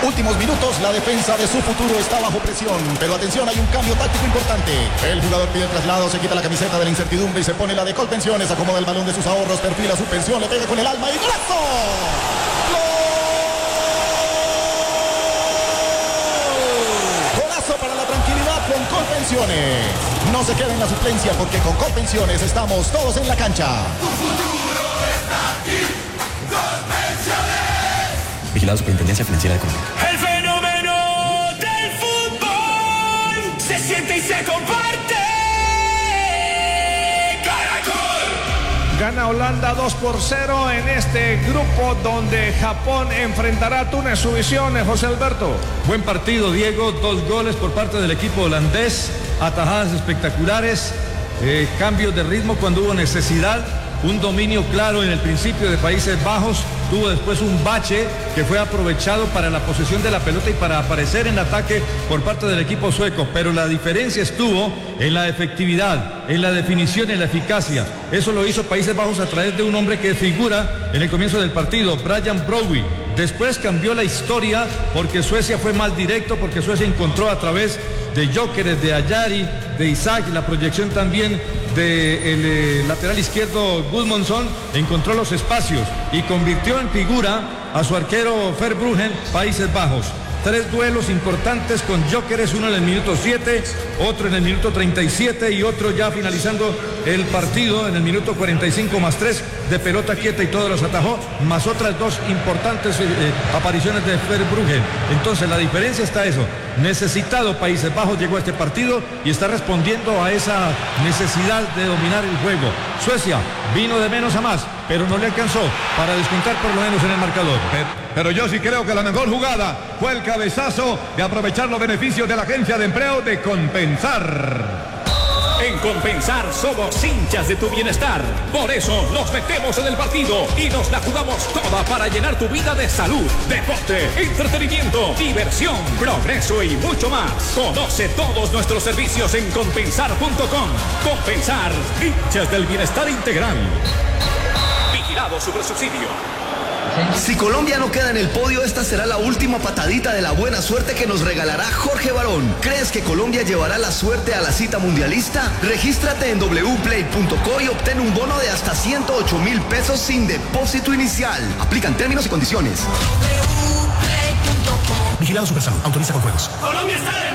Últimos minutos, la defensa de su futuro está bajo presión. Pero atención, hay un cambio táctico importante. El jugador pide el traslado, se quita la camiseta de la incertidumbre y se pone la de Colpensiones. Acomoda el balón de sus ahorros, perfila su pensión, le pega con el alma y ¡golazo! Para la tranquilidad con Colpensiones. No se queden en la suplencia porque con Colpensiones estamos todos en la cancha. Tu futuro está aquí. Colpensiones. Vigilado Superintendencia Financiera de Colombia. El fenómeno del fútbol se siente y se comparte. Gana Holanda 2-0 en este grupo donde Japón enfrentará a Túnez. Su visión, José Alberto. Buen partido, Diego. 2 goles por parte del equipo holandés. Atajadas espectaculares. Cambios de ritmo cuando hubo necesidad. Un dominio claro en el principio de Países Bajos. Tuvo después un bache que fue aprovechado para la posesión de la pelota y para aparecer en ataque por parte del equipo sueco. Pero la diferencia estuvo en la efectividad, en la definición, en la eficacia. Eso lo hizo Países Bajos a través de un hombre que figura en el comienzo del partido, Brian Brobby. Después cambió la historia porque Suecia fue más directo, porque Suecia encontró a través de Gyökeres, de Ajari, de Isaac, la proyección también del lateral izquierdo Gudmundsson, encontró los espacios y convirtió en figura a su arquero Verbruggen, Países Bajos. 3 duelos importantes con Gyökeres, uno en el minuto 7, otro en el minuto 37 y otro ya finalizando el partido en el minuto 45 más 3 de pelota quieta y todos los atajó, más otras 2 importantes apariciones de Verbruggen. Entonces la diferencia está eso. Necesitado Países Bajos llegó a este partido y está respondiendo a esa necesidad de dominar el juego. Suecia vino de menos a más, pero no le alcanzó para descontar por lo menos en el marcador. Pero yo sí creo que la mejor jugada fue el cabezazo de aprovechar los beneficios de la agencia de empleo de Compensar. En Compensar somos hinchas de tu bienestar. Por eso nos metemos en el partido y nos la jugamos toda para llenar tu vida de salud, deporte, entretenimiento, diversión, progreso y mucho más. Conoce todos nuestros servicios en compensar.com. Compensar, hinchas del bienestar integral. Vigilado Supersubsidio. Si Colombia no queda en el podio, esta será la última patadita de la buena suerte que nos regalará Jorge Barón. ¿Crees que Colombia llevará la suerte a la cita mundialista? Regístrate en wplay.co y obtén un bono de hasta 108.000 pesos sin depósito inicial. Aplican términos y condiciones. Vigilado Supersalud. Autoriza con juegos. Colombia está